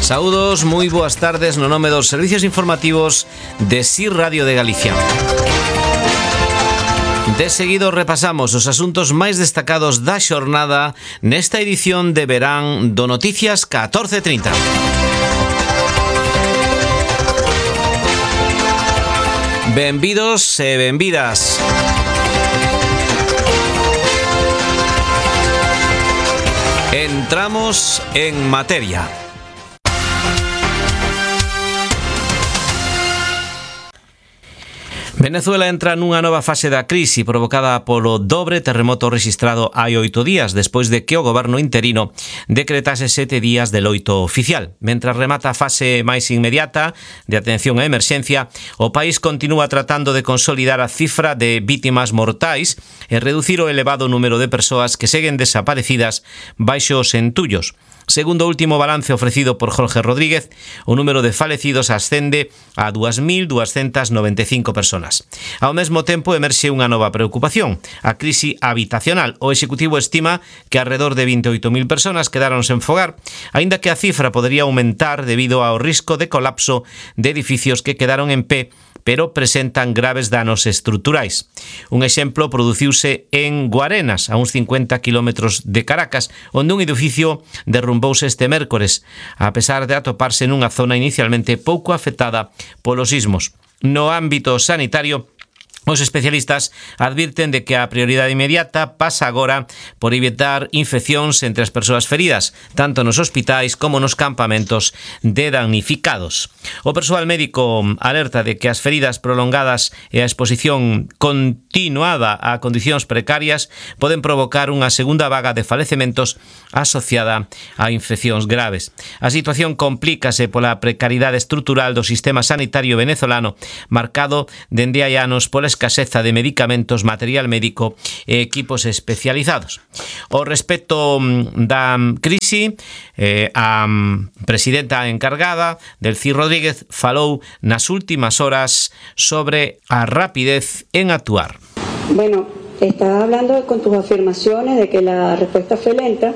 Saúdos, moi boas tardes no nome dos servicios informativos de SIR Radio de Galicia. De seguido repasamos os asuntos máis destacados da xornada nesta edición de verán do Noticias 14:30. Benvidos e benvidas. Entramos en materia. Venezuela entra nunha nova fase da crise provocada polo dobre terremoto rexistrado hai 8 días despois de que o goberno interino decretase 7 días de loito oficial. Mentras remata a fase máis inmediata de atención á emerxencia, o país continúa tratando de consolidar a cifra de vítimas mortais e reducir o elevado número de persoas que seguen desaparecidas baixo os entullos. Segundo o último balance ofrecido por Jorge Rodríguez, o número de falecidos ascende a 2.295 personas. Ao mesmo tempo, emerxe unha nova preocupación, a crise habitacional. O Executivo estima que alrededor de 28.000 personas quedaron sen fogar, aínda que a cifra podería aumentar debido ao risco de colapso de edificios que quedaron en pé pero presentan graves danos estruturais. Un exemplo produciuse en Guarenas, a uns 50 kilómetros de Caracas, onde un edificio derrumbouse este mércores, a pesar de atoparse nunha zona inicialmente pouco afectada polos sismos. No ámbito sanitario, os especialistas advirten de que a prioridade inmediata pasa agora por evitar infeccións entre as persoas feridas, tanto nos hospitais como nos campamentos de damnificados. O persoal médico alerta de que as feridas prolongadas e a exposición continuada a condicións precarias poden provocar unha segunda vaga de falecementos asociada a infeccións graves. A situación complícase pola precariedade estrutural do sistema sanitario venezolano, marcado dende hai anos pola escaseza de medicamentos, material médico e equipos especializados. O respecto da crise, a presidenta encargada, Delcy Rodríguez, falou nas últimas horas sobre a rapidez en actuar. Bueno, estás hablando con tus afirmaciones de que la respuesta fue lenta.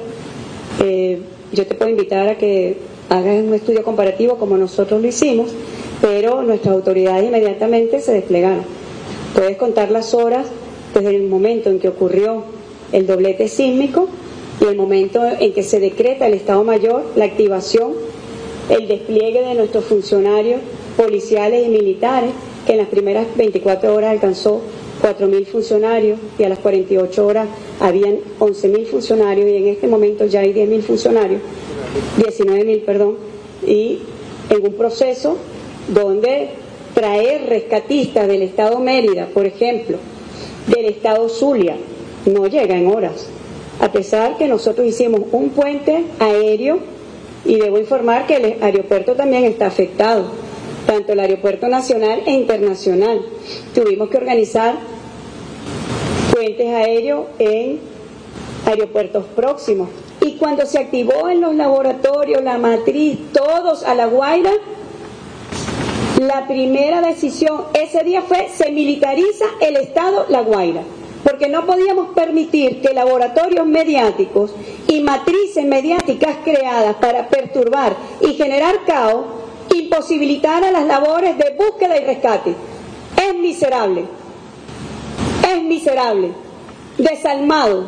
Yo te puedo invitar a que hagas un estudio comparativo como nosotros lo hicimos, pero nuestras autoridades inmediatamente se desplegaron. Puedes contar las horas desde el momento en que ocurrió el doblete sísmico y el momento en que se decreta el Estado Mayor, la activación, el despliegue de nuestros funcionarios policiales y militares, que en las primeras 24 horas alcanzó 4.000 funcionarios y a las 48 horas habían 11.000 funcionarios y en este momento ya hay 19.000 funcionarios, y en un proceso donde traer rescatistas del estado Mérida, por ejemplo, del estado Zulia, no llega en horas, a pesar que nosotros hicimos un puente aéreo y debo informar que el aeropuerto también está afectado, tanto el aeropuerto nacional e internacional. Tuvimos que organizar puentes aéreos en aeropuertos próximos y cuando se activó en los laboratorios, la matriz, todos a La Guaira, la primera decisión ese día fue: se militariza el estado La Guaira, porque no podíamos permitir que laboratorios mediáticos y matrices mediáticas creadas para perturbar y generar caos imposibilitaran las labores de búsqueda y rescate. Es miserable, desalmado,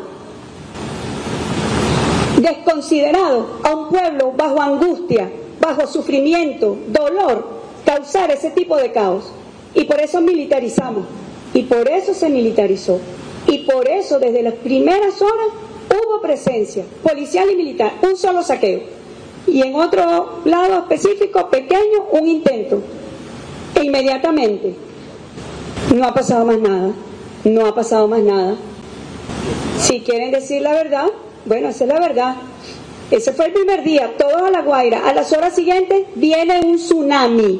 desconsiderado a un pueblo bajo angustia, bajo sufrimiento, dolor, causar ese tipo de caos. Y por eso militarizamos, y por eso se militarizó, y por eso desde las primeras horas hubo presencia policial y militar, un solo saqueo, y en otro lado específico, pequeño, un intento, e inmediatamente no ha pasado más nada. Si quieren decir la verdad, bueno, esa es la verdad. Ese fue el primer día, todos a La Guaira. A las horas siguientes viene un tsunami.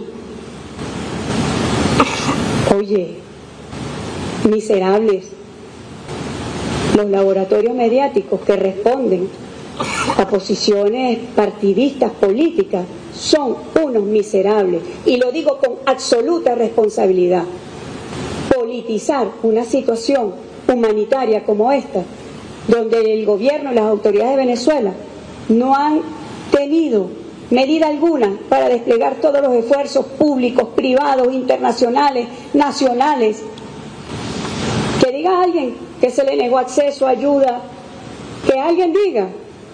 Oye, miserables, los laboratorios mediáticos que responden a posiciones partidistas, políticas, son unos miserables, y lo digo con absoluta responsabilidad. Politizar una situación humanitaria como esta, donde el gobierno y las autoridades de Venezuela no han tenido medida alguna para desplegar todos los esfuerzos públicos, privados, internacionales, nacionales. Que diga alguien que se le negó acceso, ayuda, que alguien diga,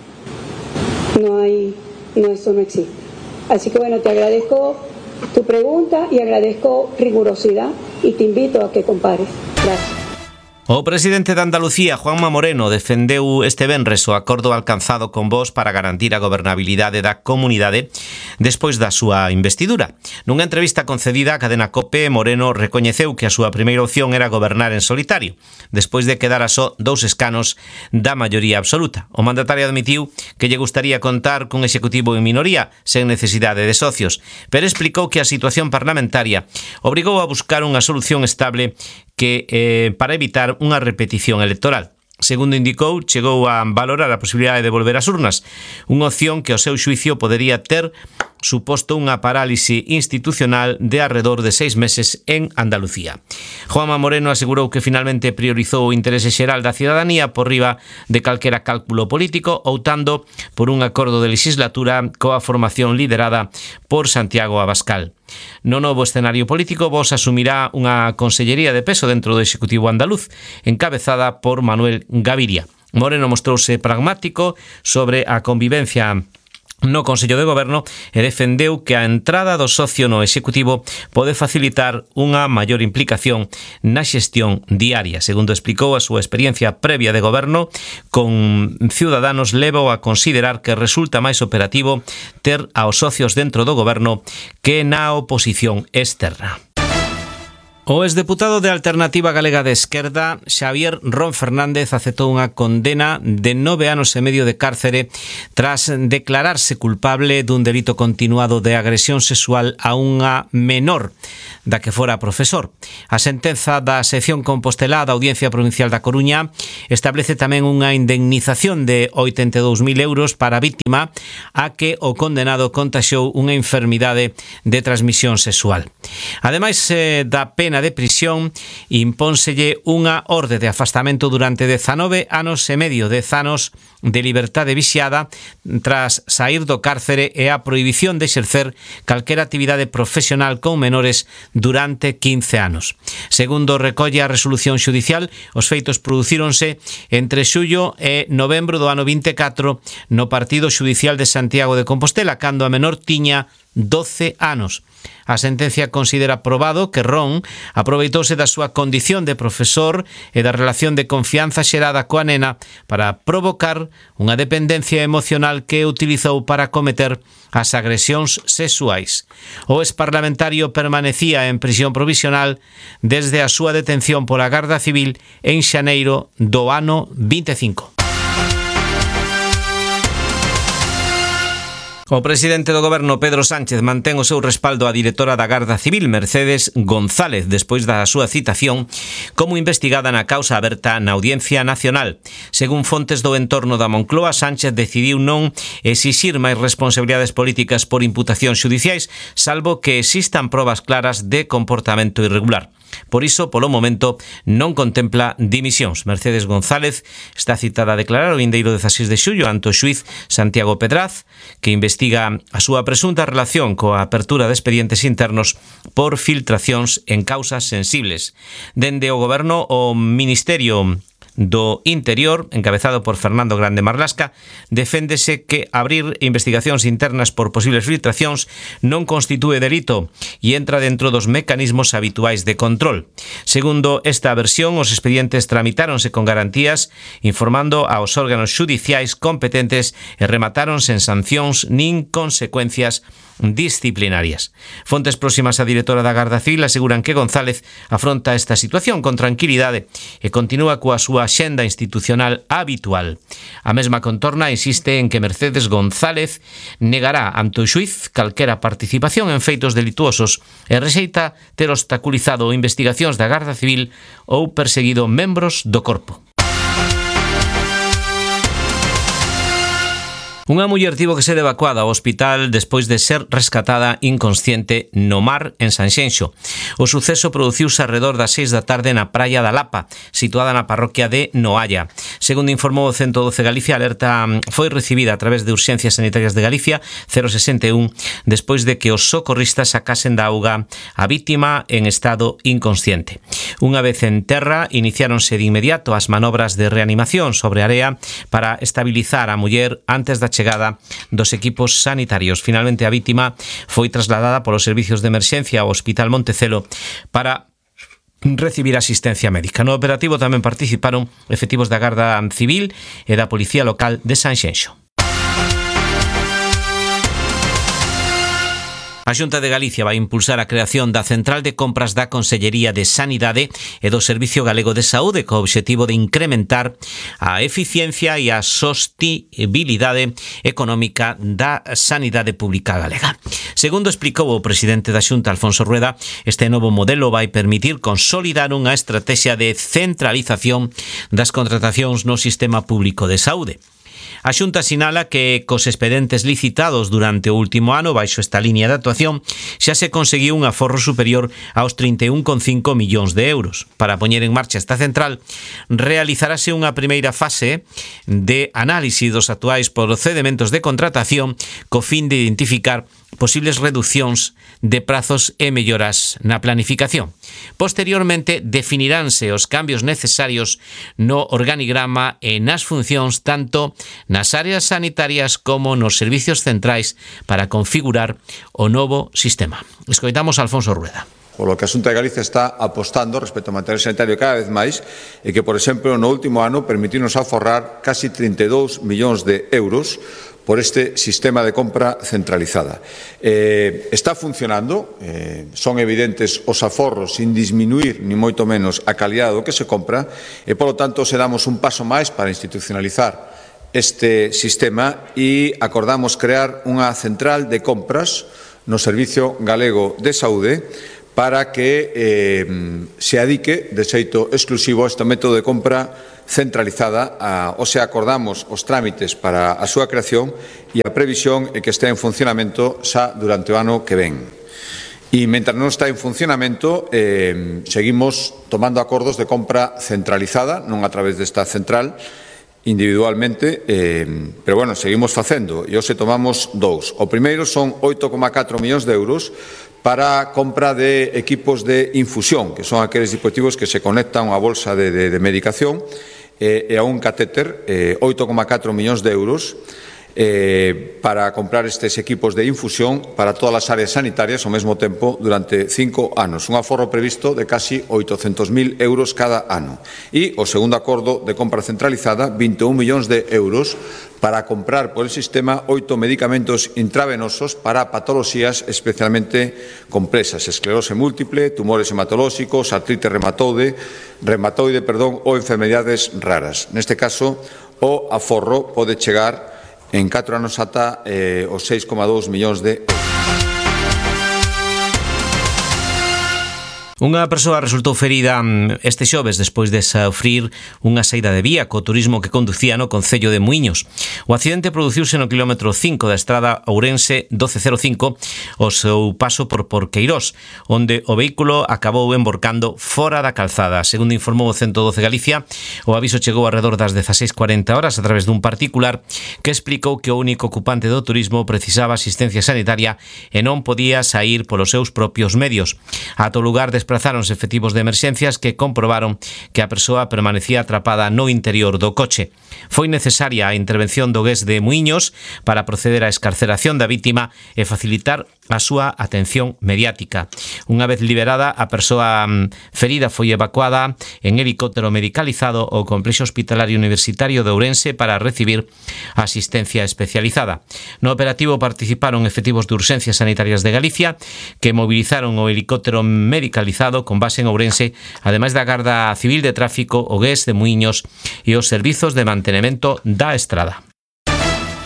eso no existe. Así que bueno, te agradezco tu pregunta y agradezco rigurosidad y te invito a que compares. Gracias. O presidente de Andalucía, Juanma Moreno, defendeu este venres o acordo alcanzado con Vox para garantir a gobernabilidade da comunidade despois da súa investidura. Nunha entrevista concedida á cadena COPE, Moreno recoñeceu que a súa primeira opción era gobernar en solitario, despois de quedar a só 2 escanos da maioría absoluta. O mandatario admitiu que lle gustaría contar cun executivo en minoría, sen necesidade de socios, pero explicou que a situación parlamentaria obrigou a buscar unha solución estable para evitar unha repetición electoral. Segundo indicou, chegou a valorar a posibilidade de volver ás urnas, unha opción que ao seu xuicio podería ter suposto unha parálise institucional de arredor de 6 meses en Andalucía. Juanma Moreno asegurou que finalmente priorizou o interese xeral da cidadanía por riba de calquera cálculo político, optando por un acordo de legislatura coa formación liderada por Santiago Abascal. No novo escenario político, Vox asumirá unha consellería de peso dentro do Executivo andaluz, encabezada por Manuel Gaviria. Moreno mostrouse pragmático sobre a convivencia no Consello de Goberno e defendeu que a entrada do socio no Executivo pode facilitar unha maior implicación na xestión diaria. Segundo explicou, a súa experiencia previa de goberno con Ciudadanos levou a considerar que resulta máis operativo ter aos socios dentro do goberno que na oposición externa. O exdeputado de Alternativa Galega de Esquerda, Xavier Ron Fernández, aceptou unha condena de 9 anos e medio de cárcere tras declararse culpable dun delito continuado de agresión sexual a unha menor da que fora profesor. A sentenza da sección compostelá da Audiencia Provincial da Coruña establece tamén unha indemnización de 82.000 euros para a víctima a que o condenado contaxiou unha enfermidade de transmisión sexual. Ademais da pena de prisión, impónselle unha orde de afastamento durante 19 anos e medio, 10 anos de liberdade vixiada tras sair do cárcere e a prohibición de exercer calquera actividade profesional con menores durante 15 anos. Segundo recolle a resolución xudicial, os feitos producíronse entre xullo e novembro do ano 24 no Partido Xudicial de Santiago de Compostela, cando a menor tiña 12 anos. A sentencia considera probado que Ron aproveitouse da súa condición de profesor e da relación de confianza xerada coa nena para provocar unha dependencia emocional que utilizou para cometer as agresións sexuais. O exparlamentario permanecía en prisión provisional desde a súa detención pola Garda Civil en xaneiro do ano 25. O presidente do Goberno, Pedro Sánchez, mantén o seu respaldo á directora da Garda Civil, Mercedes González, despois da súa citación como investigada na causa aberta na Audiencia Nacional. Según fontes do entorno da Moncloa, Sánchez decidiu non exixir máis responsabilidades políticas por imputacións xudiciais, salvo que existan probas claras de comportamento irregular. Por iso, polo momento, non contempla dimisións. Mercedes González está citada a declarar o vindeiro 16 de xullo ante o xuiz Santiago Pedraz, que investiga a súa presunta relación coa apertura de expedientes internos por filtracións en causas sensibles. Dende o Goberno, o Ministerio do Interior, encabezado por Fernando Grande Marlasca, deféndese que abrir investigacións internas por posibles filtracións non constitúe delito e entra dentro dos mecanismos habituais de control. Segundo esta versión, os expedientes tramitáronse con garantías, informando aos órganos xudiciais competentes e rematáronse en sancións nin consecuencias disciplinarias. Fontes próximas á directora da Garda Civil aseguran que González afronta esta situación con tranquilidade e continúa coa súa xenda institucional habitual. A mesma contorna insiste en que Mercedes González negará ante o xuiz calquera participación en feitos delituosos e rexeita ter obstaculizado investigacións da Garda Civil ou perseguido membros do corpo. Unha muller tivo que ser evacuada ao hospital despois de ser rescatada inconsciente no mar en Sanxenxo. O suceso produciuse arredor das 6 da tarde na praia da Lapa, situada na parroquia de Noalla. Segundo informou o 112 Galicia, a alerta foi recibida a través de Urxencias Sanitarias de Galicia 061 despois de que os socorristas sacasen da auga a vítima en estado inconsciente. Unha vez en terra, iniciáronse de inmediato as manobras de reanimación sobre a area para estabilizar a muller antes da chegada dos equipos sanitarios. Finalmente, a vítima foi trasladada polos servicios de emerxencia ao Hospital Montecelo para recibir asistencia médica. No operativo tamén participaron efectivos da Garda Civil e da Policía Local de Sanxenxo. A Xunta de Galicia vai impulsar a creación da Central de Compras da Consellería de Sanidade e do Servicio Galego de Saúde co obxectivo de incrementar a eficiencia e a sostibilidade económica da sanidade pública galega. Segundo explicou o presidente da Xunta, Alfonso Rueda, este novo modelo vai permitir consolidar unha estrategia de centralización das contratacións no sistema público de saúde. A Xunta sinala que cos expedientes licitados durante o último ano baixo esta línea de actuación xa se conseguiu un aforro superior aos 31,5 millóns de euros. Para poñer en marcha esta central, realizarase unha primeira fase de análise dos actuais procedementos de contratación co fin de identificar posibles reduccións de prazos e melloras na planificación. Posteriormente, definiránse os cambios necesarios no organigrama e nas funcións tanto nas áreas sanitarias como nos servicios centrais para configurar o novo sistema. Escoitamos a Alfonso Rueda. Polo que a Xunta de Galicia está apostando respecto ao material sanitario cada vez máis e que, por exemplo, no último ano permitirnos aforrar casi 32 millóns de euros por este sistema de compra centralizada. Está funcionando, son evidentes os aforros sin disminuir ni moito menos a calidade do que se compra e, polo tanto, se damos un paso máis para institucionalizar este sistema e acordamos crear unha central de compras no Servicio Galego de Saúde para que se adique de xeito exclusivo a este método de compra centralizada, ou se acordamos os trámites para a súa creación e a previsión é que este en funcionamento xa durante o ano que ven. E mentre non está en funcionamento, seguimos tomando acordos de compra centralizada, non a través desta central, individualmente, pero bueno, seguimos facendo e hoxe tomamos dous. O primeiro son 8,4 millóns de euros para a compra de equipos de infusión, que son aqueles dispositivos que se conectan a unha bolsa de medicación e a un catéter, 8,4 millóns de euros para comprar estes equipos de infusión para todas as áreas sanitarias ao mesmo tempo durante 5 anos. Un aforro previsto de casi 800.000 euros cada ano. E o segundo acordo de compra centralizada, 21 millóns de euros para comprar por el sistema 8 medicamentos intravenosos para patoloxías especialmente complexas, esclerose múltiple, tumores hematolóxicos, artrite reumatoide, ou enfermedades raras. Neste caso, o aforro pode chegar en 4 anos ata os 6,2 millóns de euros. Unha persoa resultou ferida este xoves despois de sufrir unha saída de vía co turismo que conducía no concello de Muíños. O accidente produciuse no quilómetro 5 da estrada Ourense 1205 ao seu paso por Porqueirós, onde o vehículo acabou emborcando fora da calzada. Segundo informou o 112 Galicia, o aviso chegou alrededor das 16:40 horas a través dun particular que explicou que o único ocupante do turismo precisaba asistencia sanitaria e non podía saír polos seus propios medios. Ata o lugar desprazáronse efectivos de emerxencias que comprobaron que a persoa permanecía atrapada no interior do coche. Foi necesaria a intervención do GES de Muíños para proceder á escarceración da vítima e facilitar a súa atención mediática. Unha vez liberada, a persoa ferida foi evacuada en helicóptero medicalizado ao complexo hospitalario universitario de Ourense para recibir asistencia especializada. No operativo participaron efectivos de Urxencias Sanitarias de Galicia que movilizaron o helicóptero medicalizado con base en Ourense, ademais da Garda Civil de Tráfico, o GES de Muíños e os servizos de mantenimento da estrada.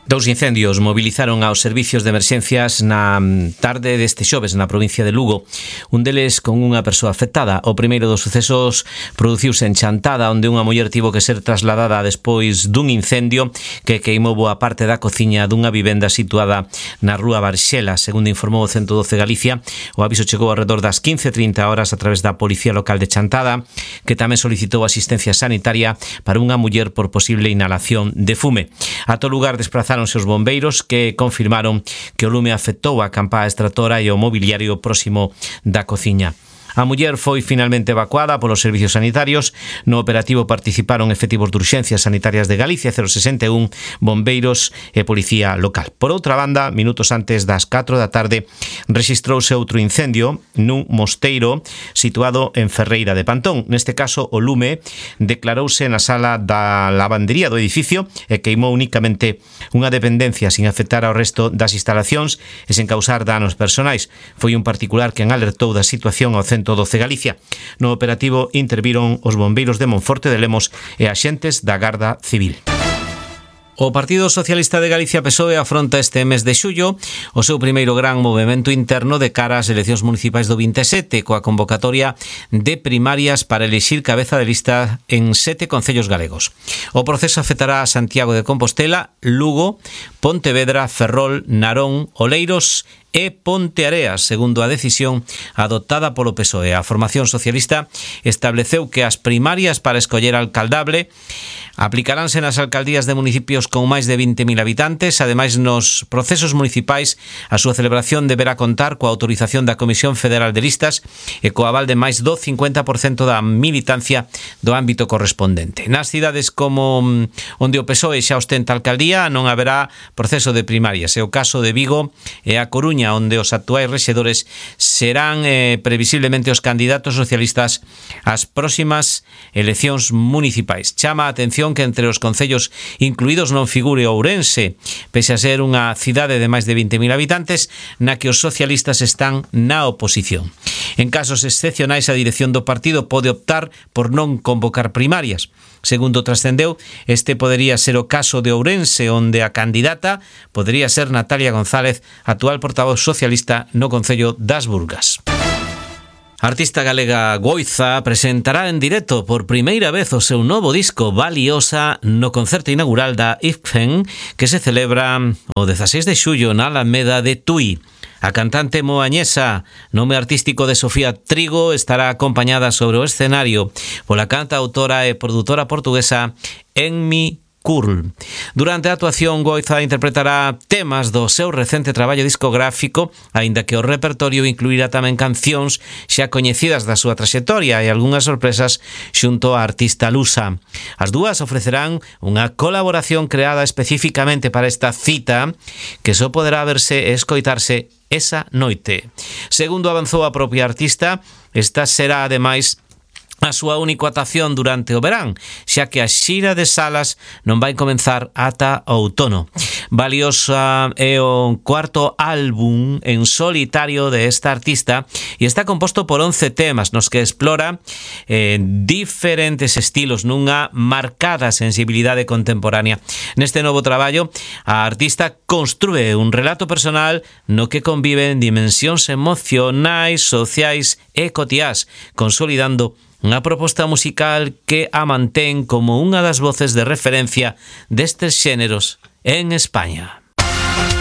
Dous incendios mobilizaron aos servicios de emerxencias na tarde deste xoves na provincia de Lugo, un deles con unha persoa afectada. O primeiro dos sucesos produciuse en Chantada, onde unha muller tivo que ser trasladada despois dun incendio que queimou boa parte da cociña dunha vivenda situada na rúa Barxela. Segundo informou o 112 Galicia, o aviso chegou ao redor das 15:30 horas a través da Policía Local de Chantada, que tamén solicitou asistencia sanitaria para unha muller por posible inhalación de fume. Ata o lugar desplazaron os bombeiros, que confirmaron que o lume afectou a campá extractora e o mobiliario próximo da cociña. A muller foi finalmente evacuada polos servicios sanitarios. No operativo participaron efectivos de urxencias sanitarias de Galicia, 061, bombeiros e policía local. Por outra banda, minutos antes das 4 da tarde, rexistrouse outro incendio nun mosteiro situado en Ferreira de Pantón. Neste caso, o lume declarouse na sala da lavandería do edificio e queimou únicamente unha dependencia sin afectar ao resto das instalacións e sen causar danos personais. Foi un particular quen alertou da situación ao 112 Galicia. No operativo interviron os bombeiros de Monforte de Lemos e axentes da Garda Civil. O Partido Socialista de Galicia PSOE afronta este mes de xullo o seu primeiro gran movemento interno de cara ás eleccións municipais do 27, coa convocatoria de primarias para elixir cabeza de lista en 7 concellos galegos. O proceso afectará a Santiago de Compostela, Lugo, Pontevedra, Ferrol, Narón, Oleiros e Ponteareas, segundo a decisión adoptada polo PSOE. A formación socialista estableceu que as primarias para escoller alcaldable aplicaránse nas alcaldías de municipios con máis de 20.000 habitantes. Ademais, nos procesos municipais, a súa celebración deberá contar coa autorización da Comisión Federal de Listas e co aval de máis do 50% da militancia do ámbito correspondente. Nas cidades como onde o PSOE xa ostenta alcaldía non haberá proceso de primarias. É o caso de Vigo e a Coruña, onde os actuais rexedores serán previsiblemente os candidatos socialistas ás próximas eleccións municipais. Chama a atención que entre os concellos incluídos non figure Ourense, pese a ser unha cidade de máis de 20.000 habitantes na que os socialistas están na oposición. En casos excepcionais, a dirección do partido pode optar por non convocar primarias. Segundo trascendeu, este podería ser o caso de Ourense, onde a candidata podería ser Natalia González, actual portavoz socialista no Concello das Burgas. A artista galega Goiza presentará en directo por primeira vez o seu novo disco Valiosa no concerto inaugural da IFCEN, que se celebra o 16 de xullo na Alameda de Tui. A cantante moañesa, nome artístico de Sofía Trigo, estará acompañada sobre o escenario pola cantautora e produtora portuguesa Enmi Curl. Durante a actuación, Goiza interpretará temas do seu recente traballo discográfico, aínda que o repertorio incluirá tamén cancións xa coñecidas da súa traxectoria e algunhas sorpresas xunto á artista lusa. As dúas ofrecerán unha colaboración creada especificamente para esta cita, que só poderá verse e escoitarse esa noite. Segundo avanzou a propia artista, esta será ademais a súa única actuación durante o verán, xa que a xira de salas non vai comenzar ata o outono. Valiosa é o cuarto álbum en solitario de esta artista e está composto por 11 temas nos que explora diferentes estilos nunha marcada sensibilidade contemporánea. Neste novo traballo, a artista construe un relato personal no que conviven dimensións emocionais, sociais e cotiás, consolidando unha proposta musical que a mantén como unha das voces de referencia destes xéneros en España.